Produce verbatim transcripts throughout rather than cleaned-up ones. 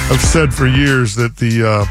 I've said for years that the uh,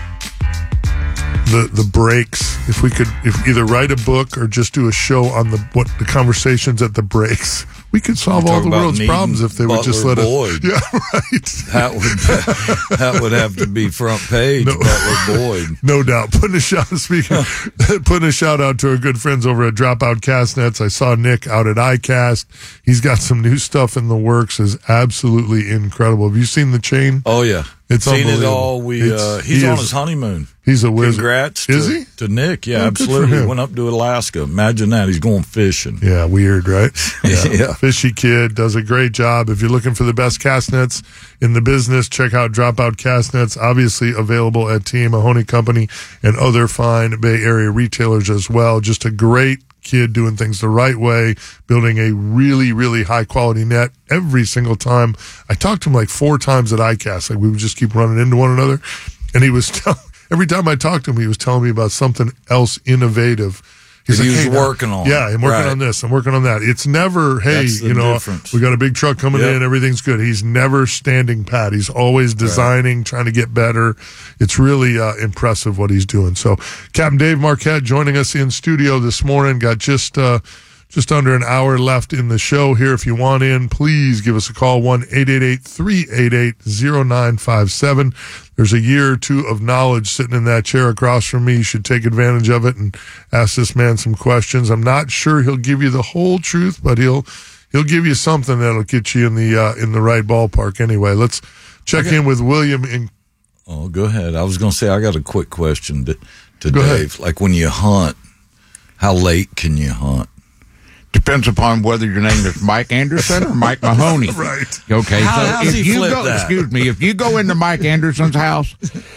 the the breaks, if we could, if either write a book or just do a show on the what the conversations at the breaks, we could solve all the world's problems if they would just let Boyd. us. Yeah, right. That would that would have to be front page. No. Butler Boyd, No doubt. Putting a shout speaking, putting a shout out to our good friends over at Dropout Castnets. I saw Nick out at iCast. He's got some new stuff in the works. Is absolutely incredible. Have you seen the chain? Oh yeah, It's seen it unbelievable. all. We It's- uh, he's he on is- his honeymoon. He's a wizard. Congrats Is to, he? to Nick. Yeah, Oh, good for absolutely. him. Went up to Alaska. Imagine that. He's going fishing. Yeah, weird, right? Yeah. Yeah. Fishy kid, does a great job. If you're looking for the best castnets in the business, check out Dropout Castnets, obviously available at T A Mahoney Company and other fine Bay Area retailers as well. Just a great kid doing things the right way, building a really, really high quality net every single time. I talked to him like four times at iCast. Like we would just keep running into one another. And he was telling, every time I talked to him, he was telling me about something else innovative. That he was "Hey, now- working on. Yeah, I'm working Right. on this. I'm working on that. It's never, hey, That's the you know, difference. we got a big truck coming Yep. in, everything's good. He's never standing pat. He's always designing, trying to get better. It's really uh, impressive what he's doing. So, Captain Dave Marquette joining us in studio this morning. Got just uh, just under an hour left in the show here. If you want in, please give us a call, one eight eight eight, three eight eight, zero nine five seven. There's a year or two of knowledge sitting in that chair across from me. You should take advantage of it and ask this man some questions. I'm not sure he'll give you the whole truth, but he'll he'll give you something that'll get you in the uh, in the right ballpark. Anyway, let's check Okay. in with William in. Oh, go ahead. I was going to say I got a quick question to, to Go ahead. Dave. Like when you hunt, how late can you hunt? Depends upon whether your name is Mike Anderson or Mike Mahoney. Right. Okay. How- so how's if he you flip go, that? excuse me, if you go into Mike Anderson's house,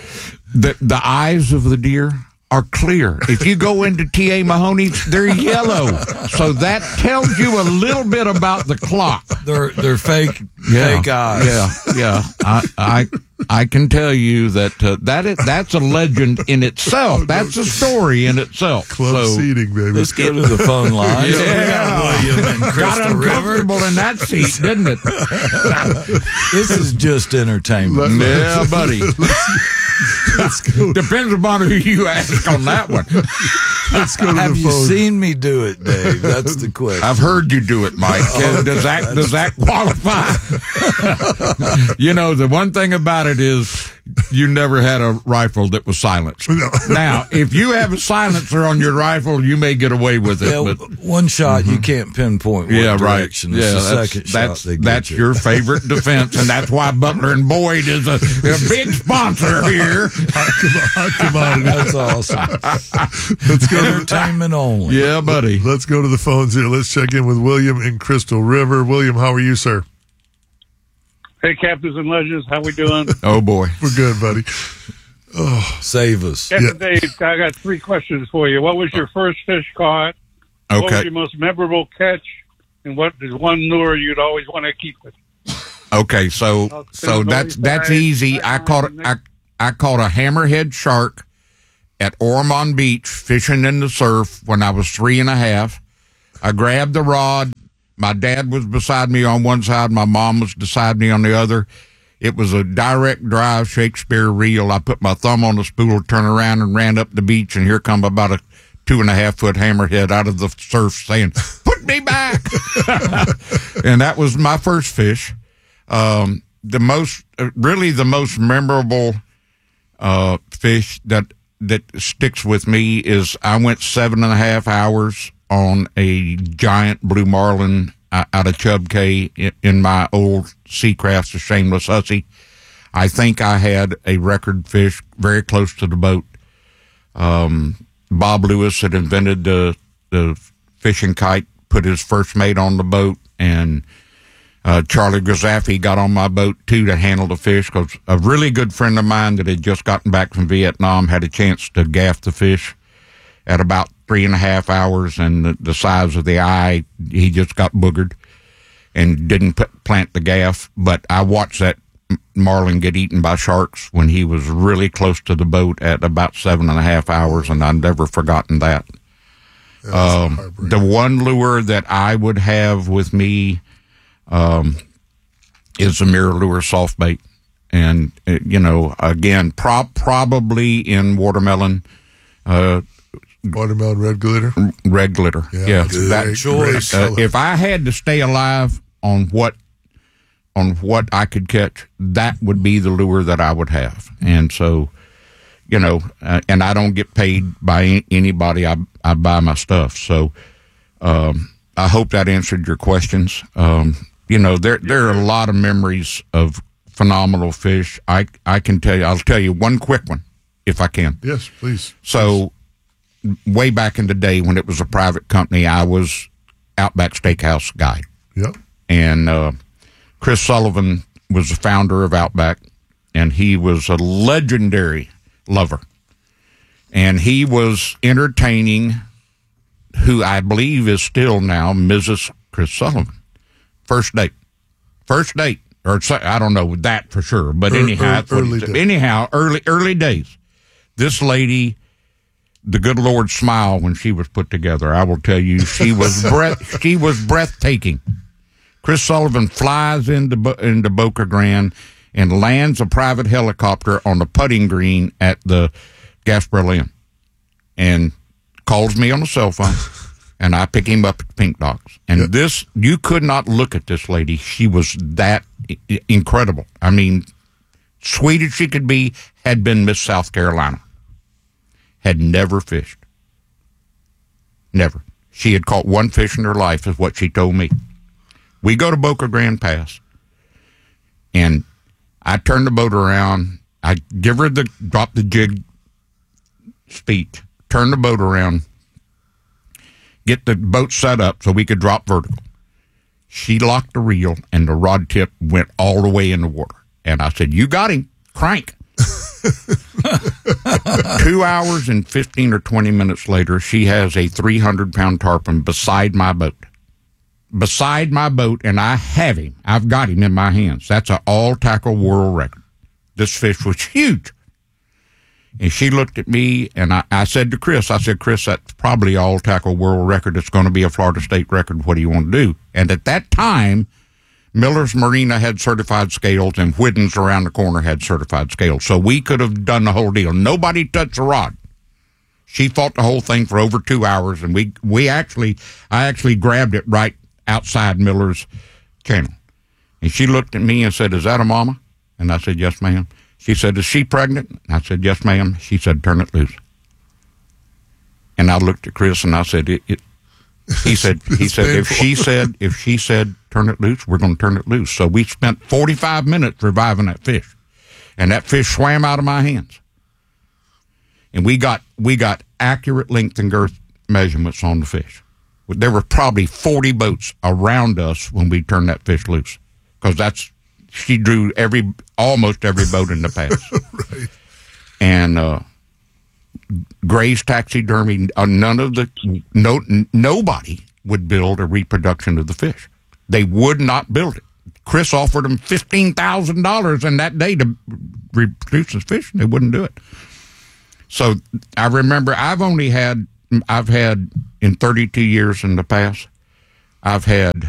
the the eyes of the deer are clear. If you go into T A Mahoney's, they're yellow. So that tells you a little bit about the clock. They're they're fake Yeah, fake eyes. Yeah, yeah. I I I can tell you that uh, that is, that's a legend in itself. That's a story in itself. Club So, seating, baby. Let's go to the phone line. Yeah. We got William and got Crystal River. uncomfortable in that seat, didn't it? This is just entertainment. Yeah, buddy. Let's go. Depends upon who you ask on that one. Let's go to Have the you phone. seen me do it, Dave? That's the question. I've heard you do it, Mike. Oh, Does that does that qualify? You know, the one thing about it is you never had a rifle that was silenced. No. Now, if you have a silencer on your rifle, you may get away with it. Yeah, but one shot you can't pinpoint what yeah, right. direction. It's Yeah, the that's second that's, shot they get that's you. your favorite defense, and that's why Butler and Boyd is a, a big sponsor here. Come on. That's awesome. Let's go to Entertainment only. Yeah, buddy. Let's go to the phones here. Let's check in with William in Crystal River. William, how are you, sir? Hey, Captains and Legends, how we doing? Oh boy. We're good, buddy. Save us. Captain Dave, I got three questions for you. What was your first fish caught? What was Okay. your most memorable catch? And what is one lure you'd always want to keep it? Okay, so so that's that's easy. I caught I I caught a hammerhead shark at Ormond Beach fishing in the surf when I was three and a half. I grabbed the rod. My dad was beside me on one side. My mom was beside me on the other. It was a direct drive Shakespeare reel. I put my thumb on the spool, turned around, and ran up the beach. And here come about a two and a half foot hammerhead out of the surf saying, "Put me back!" And that was my first fish. Um, the most, uh, really, the most memorable uh, fish that that sticks with me is I went seven and a half hours on a giant blue marlin uh, out of Chub Cay in, in my old Seacrafts, a Shameless Hussy. I think I had a record fish very close to the boat. Um, Bob Lewis had invented the the fishing kite, put his first mate on the boat, and uh, Charlie Grazaffi got on my boat too to handle the fish because a really good friend of mine that had just gotten back from Vietnam had a chance to gaff the fish at about three and a half hours, and the, the size of the eye, he just got boogered and didn't put, plant the gaff. But I watched that marlin get eaten by sharks when he was really close to the boat at about seven and a half hours, and I've never forgotten that. Um, the one lure that I would have with me um, is a mirror lure soft bait. And, uh, you know, again, pro- probably in watermelon, uh, Watermelon red glitter. red glitter. Yeah, Yeah, good, that great choice. Uh, color. if I had to stay alive on what on what I could catch, that would be the lure that I would have. And so, you know, uh, and I don't get paid by any- anybody. I I buy my stuff. So, um, I hope that answered your questions. Um, you know, there there are a lot of memories of phenomenal fish. I I can tell you. I'll tell you one quick one, if I can. Yes, please. So, way back in the day when it was a private company, I was Outback Steakhouse guy. Yep. And uh, Chris Sullivan was the founder of Outback, and he was a legendary lover. And he was entertaining who I believe is still now Missus Chris Sullivan. First date. First date. Or so- I don't know that for sure, but Ear- anyhow, ear- that's what early he said. days. anyhow, early early days. This lady, the good Lord smile when she was put together. I will tell you, she was breath she was breathtaking. Chris Sullivan flies into Bo- into Boca Grande and lands a private helicopter on the putting green at the Gasparilla Inn, and calls me on the cell phone, and I pick him up at Pink Dogs. And Yep. this, you could not look at this lady. She was that i- incredible. I mean, sweet as she could be, had been Miss South Carolina. Had never fished. Never. She had caught one fish in her life, is what she told me. We go to Boca Grande Pass, and I turn the boat around. I give her the, drop the jig speed, turn the boat around, get the boat set up so we could drop vertical. She locked the reel, and the rod tip went all the way in the water. And I said, "You got him. Crank." Two hours and fifteen or twenty minutes later, she has a three hundred pound tarpon beside my boat. Beside my boat, and I have him. I've got him in my hands. That's an all-tackle world record. This fish was huge. And she looked at me, and I, I said to Chris, I said, "Chris, that's probably all-tackle world record. It's going to be a Florida State record. What do you want to do?" And at that time, Miller's Marina had certified scales, and Whiddens around the corner had certified scales. So we could have done the whole deal. Nobody touched the rod. She fought the whole thing for over two hours, and we we actually, I actually grabbed it right outside Miller's channel. And she looked at me and said, "Is that a mama?" And I said, "Yes, ma'am." She said, "Is she pregnant?" I said, "Yes, ma'am." She said, "Turn it loose." And I looked at Chris and I said, it, it, he said, he said, if she said, if she said, turn it loose, we're going to turn it loose. So we spent forty-five minutes reviving that fish, and that fish swam out of my hands. And we got, we got accurate length and girth measurements on the fish. There were probably forty boats around us when we turned that fish loose, because that's, she drew every, almost every boat in the pass. Right. And, uh, Gray's Taxidermy, uh, none of the, no, n- nobody would build a reproduction of the fish. They would not build it. Chris offered them fifteen thousand dollars in that day to reproduce this fish, and they wouldn't do it. So I remember I've only had, I've had in thirty-two years in the past, I've had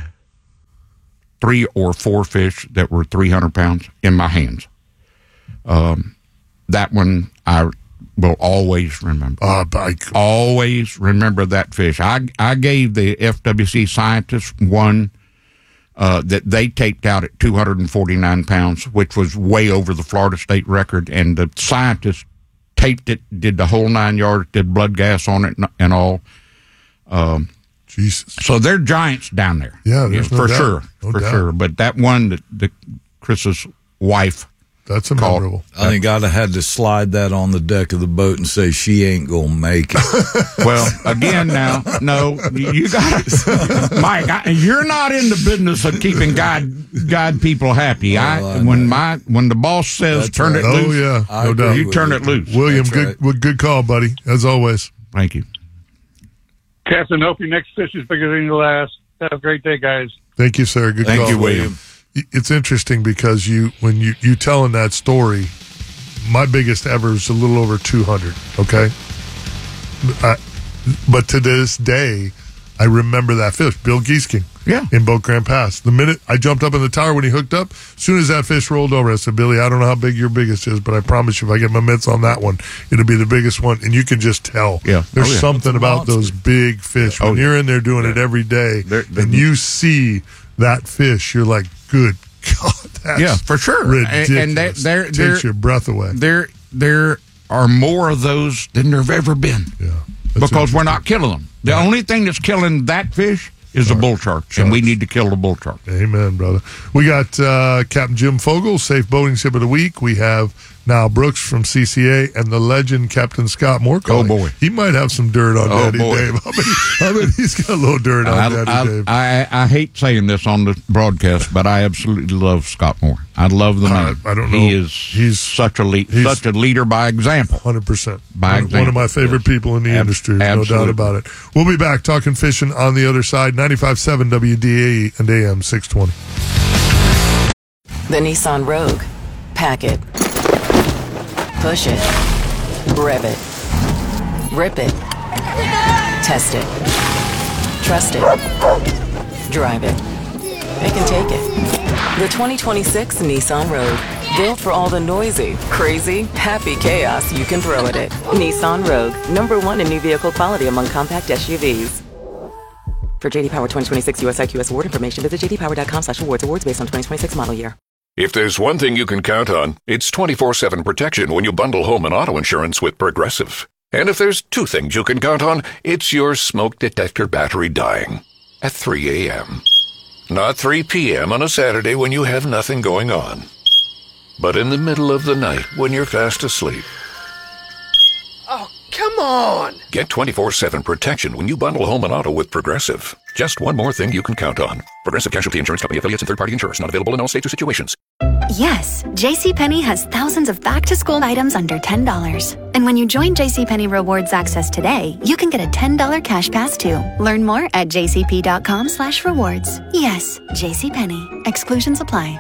three or four fish that were three hundred pounds in my hands. Um, that one I will always remember. Uh, by, Always remember that fish. I I gave the F W C scientists one uh, that they taped out at two hundred forty-nine pounds, which was way over the Florida State record, and the scientists taped it, did the whole nine yards, did blood gas on it and, and all. Um, Jesus. so they're giants down there. Yeah, there's no for doubt. sure, No for doubt. sure. But that one that the Chris's wife. That's a Call- memorable. I think I'd have had to slide that on the deck of the boat and say she ain't gonna make it. Well, again, now, no, you, you got to, Mike. I, you're not in the business of keeping guide guide people happy. I, Oh, I when know. my when the boss says That's turn right. it Oh, loose, yeah. I No agree doubt. you with turn you. it loose. William, That's good, right. well, good call, buddy, as always. Thank you. Captain, hope your next fish is bigger than your last. Have a great day, guys. Thank you, sir. Good Thank call. you, William. It's interesting because you, when you, you telling that story, my biggest ever is a little over two hundred, okay? I, but to this day, I remember that fish, Bill Giesking. Yeah. in Boat Grand Pass. The minute I jumped up in the tower when he hooked up, as soon as that fish rolled over, I said, Billy, I don't know how big your biggest is, but I promise you if I get my mitts on that one, it'll be the biggest one. And you can just tell. Yeah. There's Oh, yeah. something about those big fish. When Oh, yeah. you're in there doing it every day They're- they're- and you see that fish, you're like, good God, that's Yeah, for sure. ridiculous. And- and they- they're- Takes they're- your breath away. There, there are more of those than there have ever been. Yeah. That's Because we're not killing them. The Right. only thing that's killing that fish is the bull sharks, and we need to kill the bull shark. Amen, brother. We got uh, Captain Jim Fogel, Safe Boating Ship of the Week. We have Niall Brooks from C C A and the legend Captain Scott Moorcock. Oh, boy. He might have some dirt on Oh, Daddy boy. Dave. I bet, I bet he's got a little dirt on I, Daddy I, Dave. I, I hate saying this on the broadcast, but I absolutely love Scott Moore. I love the I- man. I don't know. He is He's- such a lead, he's- such a leader by example. one hundred percent. By One, one of my example, favorite yes. people in the Ab- industry. There's no doubt absolutely. about it. We'll be back talking fishing on the other side. ninety-five point seven W D A E and A M six twenty. The Nissan Rogue. Pack it. Push it. Rev it. Rip it. Test it. Trust it. Drive it. They can take it. The twenty twenty-six Nissan Rogue. Built for all the noisy, crazy, happy chaos you can throw at it. Nissan Rogue. Number one in new vehicle quality among compact S U Vs. For J D Power twenty twenty-six U S I Q S award information, visit j d power dot com slash awards. Awards based on twenty twenty-six model year. If there's one thing you can count on, it's twenty-four seven protection when you bundle home and auto insurance with Progressive. And if there's two things you can count on, it's your smoke detector battery dying at three a.m. Not three p.m. on a Saturday when you have nothing going on, but in the middle of the night when you're fast asleep. Oh, come on! Get twenty-four seven protection when you bundle home and auto with Progressive. Just one more thing you can count on. Progressive Casualty Insurance Company affiliates and third-party insurers. Not available in all states or situations. Yes, JCPenney has thousands of back-to-school items under ten dollars. And when you join JCPenney Rewards Access today, you can get a ten dollars cash pass too. Learn more at jcp.com slash rewards. Yes, JCPenney. Exclusions apply.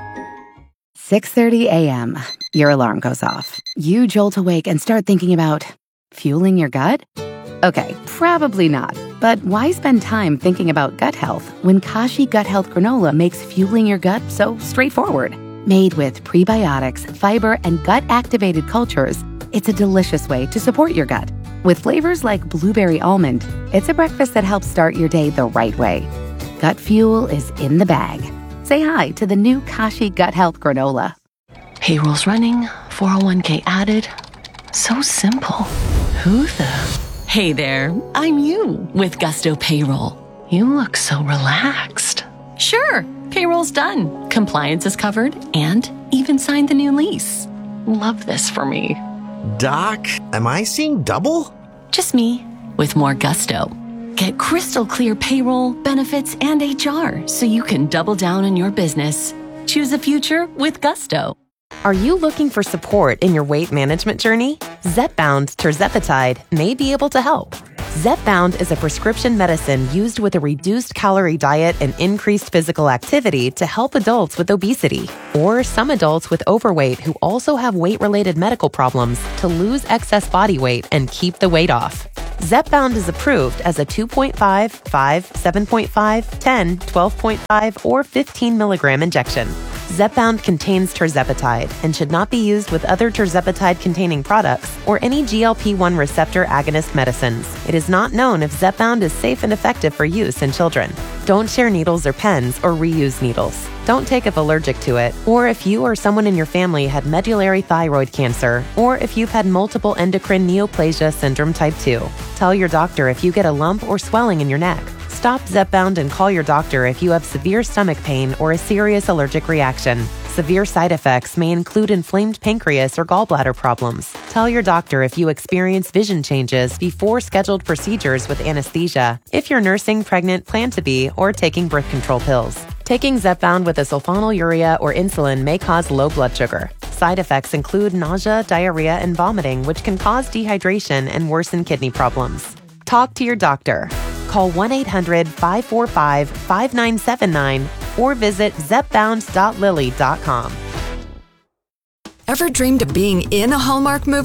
six thirty a.m. Your alarm goes off. You jolt awake and start thinking about fueling your gut? Okay, probably not. But why spend time thinking about gut health when Kashi Gut Health Granola makes fueling your gut so straightforward? Made with prebiotics, fiber, and gut-activated cultures, it's a delicious way to support your gut. With flavors like blueberry almond, it's a breakfast that helps start your day the right way. Gut fuel is in the bag. Say hi to the new Kashi Gut Health Granola. Payroll's running, four oh one k added. So simple. Who the... Hey there, I'm you with Gusto Payroll. You look so relaxed. Sure, payroll's done. Compliance is covered and even signed the new lease. Love this for me. Doc, am I seeing double? Just me with more gusto. Get crystal clear payroll, benefits, and H R so you can double down on your business. Choose a future with Gusto. Are you looking for support in your weight management journey? Zepbound Tirzepatide may be able to help. Zepbound is a prescription medicine used with a reduced calorie diet and increased physical activity to help adults with obesity or some adults with overweight who also have weight-related medical problems to lose excess body weight and keep the weight off. Zepbound is approved as a two point five, five, seven point five, ten, twelve point five, or fifteen milligram injection. Zepbound contains tirzepatide and should not be used with other tirzepatide-containing products or any G L P one receptor agonist medicines. It is not known if Zepbound is safe and effective for use in children. Don't share needles or pens or reuse needles. Don't take if allergic to it, or if you or someone in your family had medullary thyroid cancer, or if you've had multiple endocrine neoplasia syndrome type two. Tell your doctor if you get a lump or swelling in your neck. Stop Zepbound and call your doctor if you have severe stomach pain or a serious allergic reaction. Severe side effects may include inflamed pancreas or gallbladder problems. Tell your doctor if you experience vision changes before scheduled procedures with anesthesia, if you're nursing, pregnant, plan to be, or taking birth control pills. Taking Zepbound with a sulfonylurea or insulin may cause low blood sugar. Side effects include nausea, diarrhea, and vomiting, which can cause dehydration and worsen kidney problems. Talk to your doctor. Call one eight hundred, five four five, five nine seven nine or visit zepbound dot lilly dot com. Ever dreamed of being in a Hallmark movie?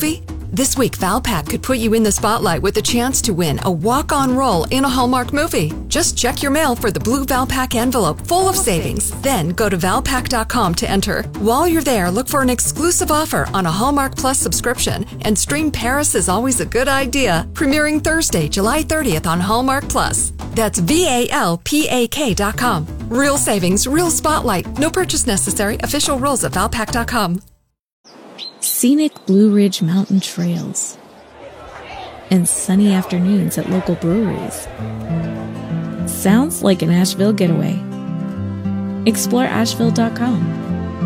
This week, Valpak could put you in the spotlight with the chance to win a walk-on role in a Hallmark movie. Just check your mail for the blue Valpak envelope full of savings. Then go to valpak dot com to enter. While you're there, look for an exclusive offer on a Hallmark Plus subscription and stream Paris is Always a Good Idea, premiering Thursday, July thirtieth on Hallmark Plus. That's V A L P A K dot com. Real savings, real spotlight. No purchase necessary. Official rules at valpak dot com. Scenic Blue Ridge Mountain trails and sunny afternoons at local breweries. Sounds like an Asheville getaway. Explore asheville dot com.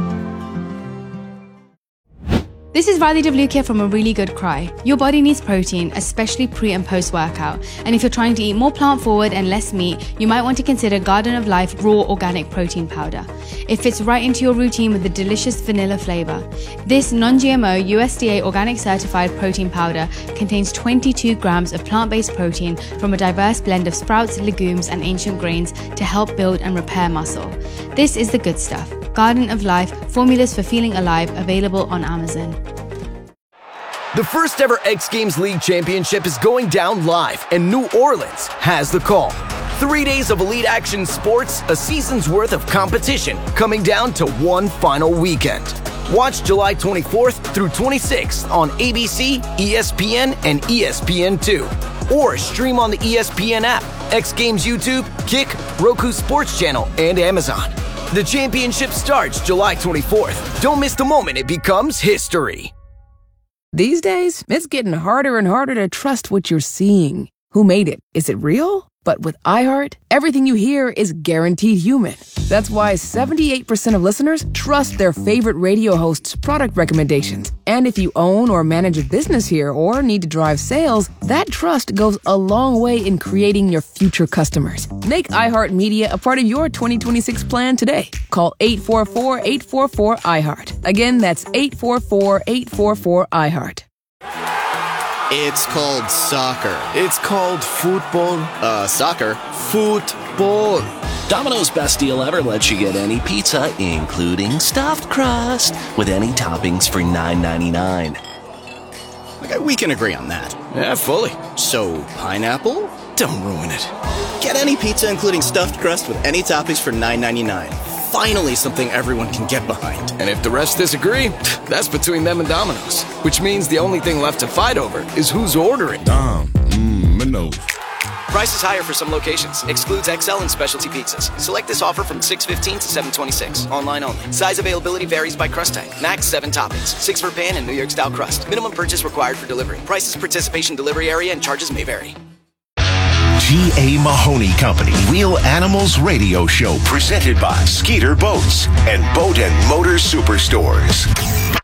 This is Riley Devlukia from A Really Good Cry. Your body needs protein, especially pre and post workout. And if you're trying to eat more plant forward and less meat, you might want to consider Garden of Life Raw Organic Protein Powder. It fits right into your routine with a delicious vanilla flavor. This non-G M O U S D A organic certified protein powder contains twenty-two grams of plant-based protein from a diverse blend of sprouts, legumes, and ancient grains to help build and repair muscle. This is the good stuff. Garden of Life, formulas for feeling alive, available on Amazon. The first ever X Games League Championship is going down live, and New Orleans has the call. Three days of elite action sports, a season's worth of competition, coming down to one final weekend. Watch July twenty-fourth through twenty-sixth on A B C, E S P N, and E S P N two. Or stream on the E S P N app, X Games YouTube, Kick, Roku Sports Channel, and Amazon. The championship starts July twenty-fourth. Don't miss the moment it becomes history. These days, it's getting harder and harder to trust what you're seeing. Who made it? Is it real? But with iHeart, everything you hear is guaranteed human. That's why seventy-eight percent of listeners trust their favorite radio hosts' product recommendations. And if you own or manage a business here or need to drive sales, that trust goes a long way in creating your future customers. Make iHeartMedia a part of your twenty twenty-six plan today. Call eight four four, eight four four, iHeart. Again, that's eight four four, eight four four, iHeart. It's called soccer. It's called football. Uh, soccer. Football. Domino's best deal ever lets you get any pizza, including stuffed crust, with any toppings for nine ninety-nine. Okay, we can agree on that. Yeah, fully. So, pineapple? Don't ruin it. Get any pizza, including stuffed crust, with any toppings for nine ninety-nine. Finally, something everyone can get behind. And if the rest disagree, that's between them and Domino's. Which means the only thing left to fight over is who's ordering. Dom, mmm, no. Price is higher for some locations. Excludes X L and specialty pizzas. Select this offer from six fifteen to seven twenty-six. Online only. Size availability varies by crust type. Max seven toppings. Six for pan and New York style crust. Minimum purchase required for delivery. Prices, participation, delivery area, and charges may vary. G A. Mahoney Company Real Animals Radio Show presented by Skeeter Boats and Boat and Motor Superstores.